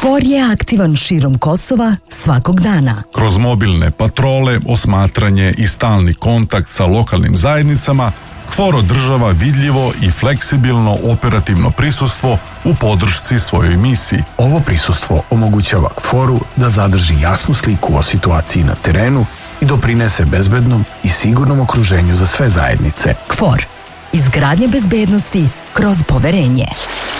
KFOR je aktivan širom Kosova svakog dana. Kroz mobilne patrole, osmatranje i stalni kontakt sa lokalnim zajednicama, KFOR održava vidljivo i fleksibilno operativno prisustvo u podršci svojoj misiji. Ovo prisustvo omogućava KFOR-u da zadrži jasnu sliku o situaciji na terenu i doprinese bezbednom i sigurnom okruženju za sve zajednice. KFOR. Izgradnja bezbednosti kroz poverenje.